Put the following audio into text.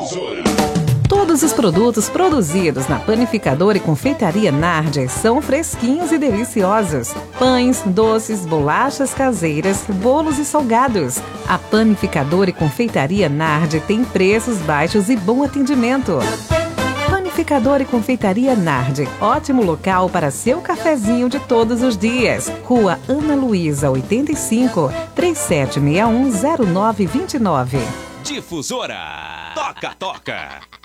Todos os produtos produzidos na Panificadora e Confeitaria Nardi são fresquinhos e deliciosos. Pães, doces, bolachas caseiras, bolos e salgados. A Panificadora e Confeitaria Nardi tem preços baixos e bom atendimento. Panificadora e Confeitaria Nardi, ótimo local para seu cafezinho de todos os dias. Rua Ana Luísa, 85, 3761-0929. Difusora. Toca, toca.